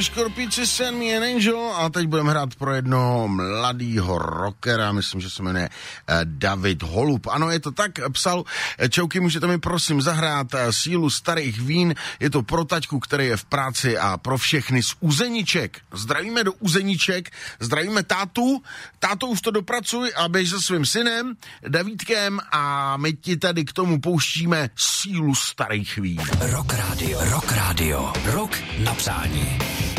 Škorpici, Send Me an Angel, a teď budeme hrát pro jednoho mladýho rockera, myslím, že se jmenuje David Holub. Ano, je to tak, psal: čauky, můžete mi prosím zahrát Sílu starých vín, je to pro taťku, který je v práci, a pro všechny z Uzeniček. Zdravíme do Uzeniček, zdravíme tátu, táto už to dopracuj a běž se svým synem Davídkem a my ti tady k tomu pouštíme Sílu starých vín. Rock Radio, rock na přání.